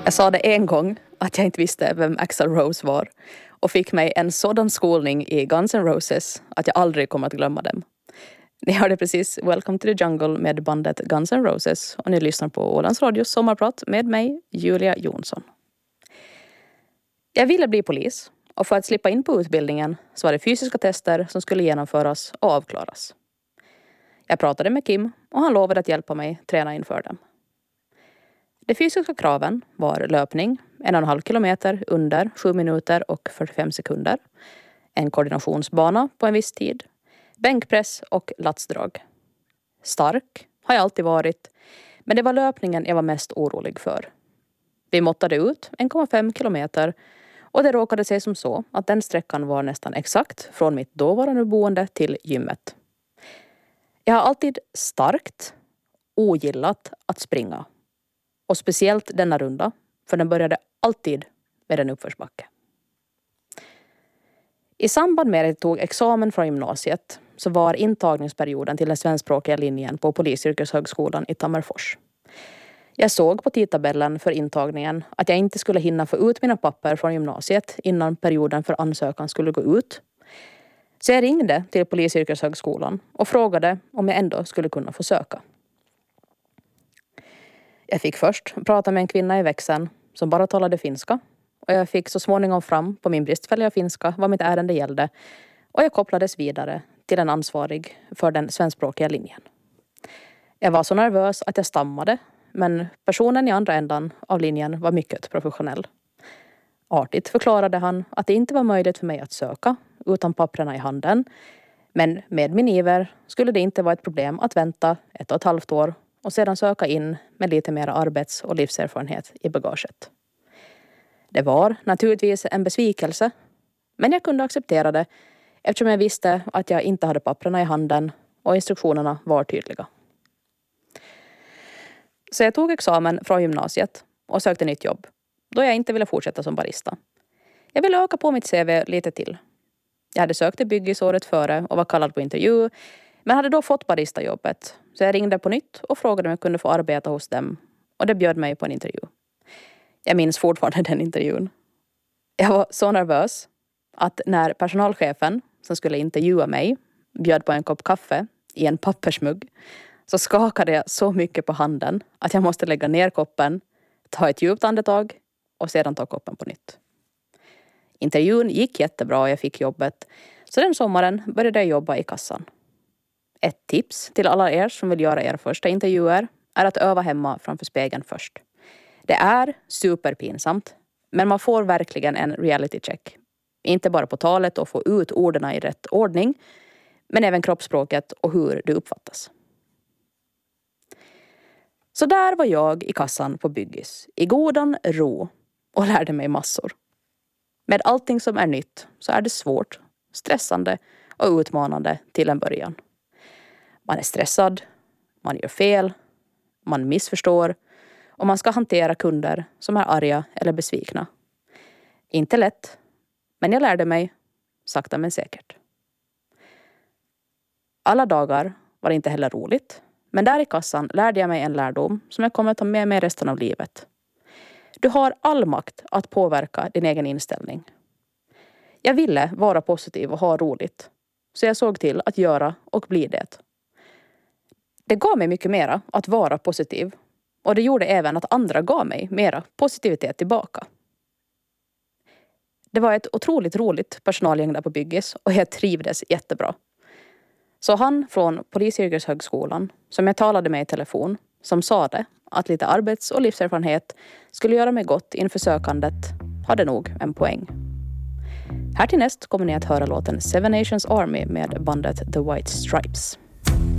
Jag sa det en gång att jag inte visste vem Axl Rose var och fick mig en sådan skolning i Guns N' Roses att jag aldrig kommer att glömma dem. Ni hörde precis Welcome to the Jungle med bandet Guns N' Roses och ni lyssnar på Ålands Radios sommarprat med mig, Julia Jonsson. Jag ville bli polis och för att slippa in på utbildningen så var det fysiska tester som skulle genomföras och avklaras. Jag pratade med Kim och han lovade att hjälpa mig träna inför dem. De fysiska kraven var löpning, 1,5 kilometer under 7 minuter och 45 sekunder. En koordinationsbana på en viss tid. Bänkpress och latsdrag. Stark har jag alltid varit, men det var löpningen jag var mest orolig för. Vi måttade ut 1,5 kilometer och det råkade sig som så att den sträckan var nästan exakt från mitt dåvarande boende till gymmet. Jag har alltid starkt ogillat att springa. Och speciellt denna runda, för den började alltid med en uppförsbacke. I samband med att jag tog examen från gymnasiet så var intagningsperioden till den svenskspråkiga linjen på Polisyrkeshögskolan i Tammerfors. Jag såg på tidtabellen för intagningen att jag inte skulle hinna få ut mina papper från gymnasiet innan perioden för ansökan skulle gå ut. Så jag ringde till Polisyrkeshögskolan och frågade om jag ändå skulle kunna få söka. Jag fick först prata med en kvinna i växeln som bara talade finska och jag fick så småningom fram på min bristfälliga finska vad mitt ärende gällde och jag kopplades vidare till en ansvarig för den svenskspråkiga linjen. Jag var så nervös att jag stammade, men personen i andra ändan av linjen var mycket professionell. Artigt förklarade han att det inte var möjligt för mig att söka utan papperna i handen, men med min iver skulle det inte vara ett problem att vänta 1,5 år och sedan söka in med lite mer arbets- och livserfarenhet i bagaget. Det var naturligtvis en besvikelse, men jag kunde acceptera det eftersom jag visste att jag inte hade papperna i handen och instruktionerna var tydliga. Så jag tog examen från gymnasiet och sökte nytt jobb, då jag inte ville fortsätta som barista. Jag ville öka på mitt CV lite till. Jag hade sökt till Byggis året före och var kallad på intervju, men hade då fått baristajobbet. Så jag ringde på nytt och frågade om jag kunde få arbeta hos dem. Och det bjöd mig på en intervju. Jag minns fortfarande den intervjun. Jag var så nervös att när personalchefen som skulle intervjua mig bjöd på en kopp kaffe i en pappersmugg så skakade jag så mycket på handen att jag måste lägga ner koppen, ta ett djupt andetag och sedan ta koppen på nytt. Intervjun gick jättebra och jag fick jobbet. Så den sommaren började jag jobba i kassan. Ett tips till alla er som vill göra era första intervjuer är att öva hemma framför spegeln först. Det är superpinsamt, men man får verkligen en reality check. Inte bara på talet och få ut orden i rätt ordning, men även kroppsspråket och hur det uppfattas. Så där var jag i kassan på Byggis, i godan ro och lärde mig massor. Med allting som är nytt så är det svårt, stressande och utmanande till en början. Man är stressad, man gör fel, man missförstår och man ska hantera kunder som är arga eller besvikna. Inte lätt, men jag lärde mig sakta men säkert. Alla dagar var inte heller roligt, men där i kassan lärde jag mig en lärdom som jag kommer att ta med mig resten av livet. Du har all makt att påverka din egen inställning. Jag ville vara positiv och ha roligt, så jag såg till att göra och bli det. Det gav mig mycket mera att vara positiv och det gjorde även att andra gav mig mera positivitet tillbaka. Det var ett otroligt roligt personalgäng där på Byggis och jag trivdes jättebra. Så han från Polisyrkeshögskolan som jag talade med i telefon som sa det att lite arbets- och livserfarenhet skulle göra mig gott inför sökandet hade nog en poäng. Här till näst kommer ni att höra låten Seven Nations Army med bandet The White Stripes.